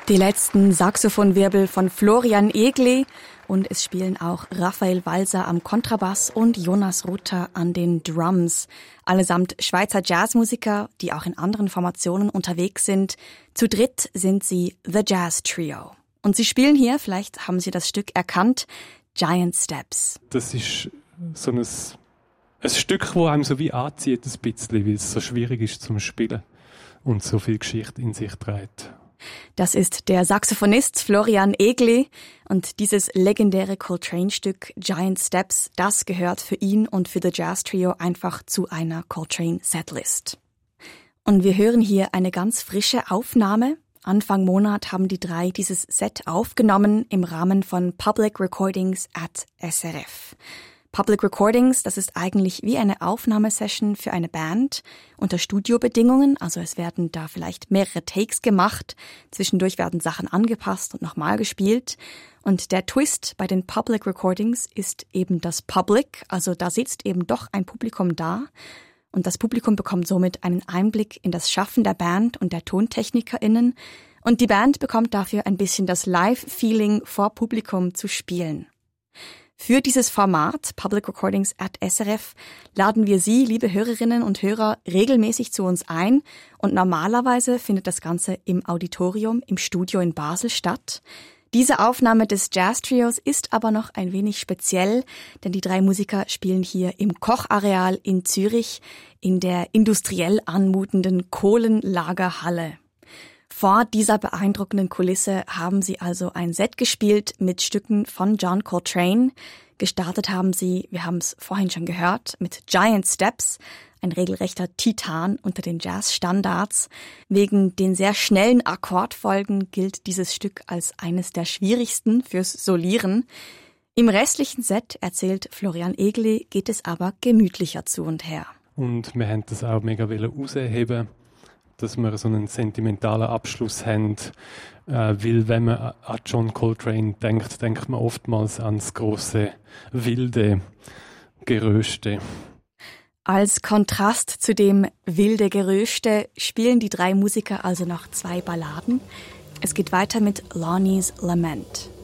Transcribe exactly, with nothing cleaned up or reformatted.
Die letzten Saxophonwirbel von Florian Egli und es spielen auch Raphael Walser am Kontrabass und Jonas Ruther an den Drums. Allesamt Schweizer Jazzmusiker, die auch in anderen Formationen unterwegs sind. Zu dritt sind sie The Jazz Trio. Und sie spielen hier, vielleicht haben Sie das Stück erkannt, Giant Steps. Das ist so ein, ein Stück, das einem so wie anzieht, ein bisschen, weil es so schwierig ist zum Spielen und so viel Geschichte in sich trägt. Das ist der Saxophonist Florian Egli und dieses legendäre Coltrane-Stück Giant Steps, das gehört für ihn und für The Jazz Trio einfach zu einer Coltrane-Setlist. Und wir hören hier eine ganz frische Aufnahme. Anfang Monat haben die drei dieses Set aufgenommen im Rahmen von Public Recordings at S R F. Public Recordings, das ist eigentlich wie eine Aufnahmesession für eine Band unter Studiobedingungen, also es werden da vielleicht mehrere Takes gemacht, zwischendurch werden Sachen angepasst und nochmal gespielt. Und der Twist bei den Public Recordings ist eben das Public, also da sitzt eben doch ein Publikum da und das Publikum bekommt somit einen Einblick in das Schaffen der Band und der TontechnikerInnen und die Band bekommt dafür ein bisschen das Live-Feeling vor Publikum zu spielen. Für dieses Format, Public Recordings at S R F, laden wir Sie, liebe Hörerinnen und Hörer, regelmäßig zu uns ein und normalerweise findet das Ganze im Auditorium im Studio in Basel statt. Diese Aufnahme des Jazz-Trios ist aber noch ein wenig speziell, denn die drei Musiker spielen hier im Kochareal in Zürich in der industriell anmutenden Kohlenlagerhalle. Vor dieser beeindruckenden Kulisse haben sie also ein Set gespielt mit Stücken von John Coltrane. Gestartet haben sie, wir haben es vorhin schon gehört, mit Giant Steps, ein regelrechter Titan unter den Jazzstandards. Wegen den sehr schnellen Akkordfolgen gilt dieses Stück als eines der schwierigsten fürs Solieren. Im restlichen Set, erzählt Florian Egli, geht es aber gemütlicher zu und her. Und wir haben das auch mega herausheben, dass wir so einen sentimentalen Abschluss haben, äh, weil wenn man an John Coltrane denkt, denkt man oftmals an das grosse, wilde Geröste. Als Kontrast zu dem wilde Geröste spielen die drei Musiker also noch zwei Balladen. Es geht weiter mit Lonnie's Lament.